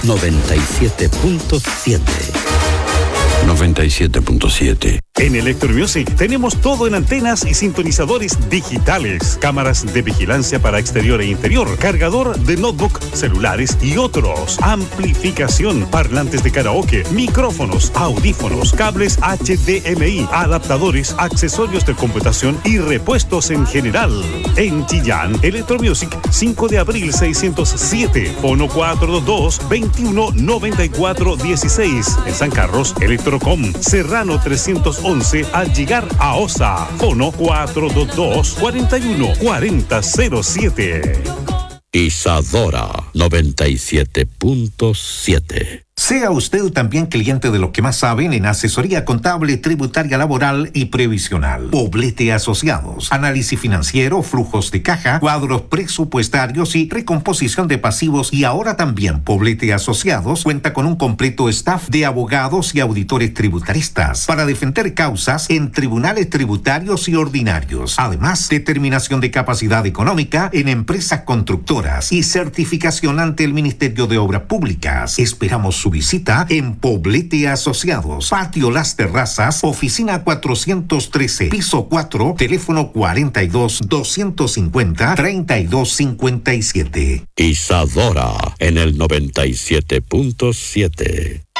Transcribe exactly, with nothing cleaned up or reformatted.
noventa y siete punto siete. noventa y siete punto siete. En Electromusic tenemos todo en antenas y sintonizadores digitales, cámaras de vigilancia para exterior e interior, cargador de notebook, celulares y otros, amplificación, parlantes de karaoke, micrófonos, audífonos, cables H D M I, adaptadores, accesorios de computación y repuestos en general. En Chillán, Electromusic, cinco de abril seiscientos siete, fono cuatro dos dos, veintiuno noventa y cuatro dieciséis. En San Carlos, Electrocom, Serrano trescientos once al llegar a Osa, fono cuatro dos dos, cuarenta y uno cuarenta cero siete. Isadora noventa y siete punto siete. Sea usted también cliente de los que más saben en asesoría contable, tributaria, laboral y previsional. Poblete Asociados. Análisis financiero, flujos de caja, cuadros presupuestarios y recomposición de pasivos. Y ahora también Poblete Asociados cuenta con un completo staff de abogados y auditores tributaristas para defender causas en tribunales tributarios y ordinarios. Además, determinación de capacidad económica en empresas constructoras y certificación ante el Ministerio de Obras Públicas. Esperamos su visita en Poblete Asociados, Patio Las Terrazas, oficina cuatrocientos trece, piso cuatro, teléfono cuarenta y dos, doscientos cincuenta, treinta y dos cincuenta y siete. Isadora en el noventa y siete punto siete.